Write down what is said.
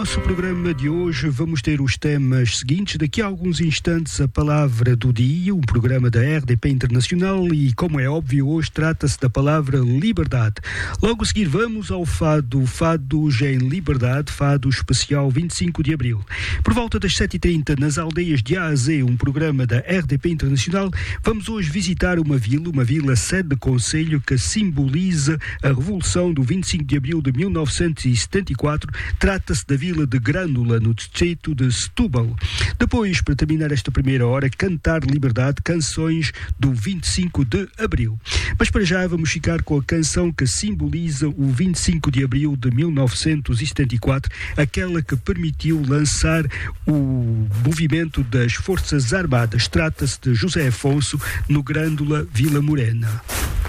nosso programa de hoje vamos ter os temas seguintes. Daqui a alguns instantes a palavra do dia, um programa da RDP Internacional e, como é óbvio, hoje trata-se da palavra liberdade. Logo a seguir vamos ao fado em liberdade, fado especial 25 de Abril. Por volta das 7h30 nas aldeias de A a Z, um programa da RDP Internacional, vamos hoje visitar uma vila sede de concelho que simboliza a Revolução do 25 de Abril de 1974. Trata-se da vila de Grândola, no distrito de Setúbal. Depois, para terminar esta primeira hora, cantar liberdade, canções do 25 de Abril. Mas para já vamos ficar com a canção que simboliza o 25 de Abril de 1974, aquela que permitiu lançar o movimento das Forças Armadas. Trata-se de José Afonso, no Grândola, Vila Morena.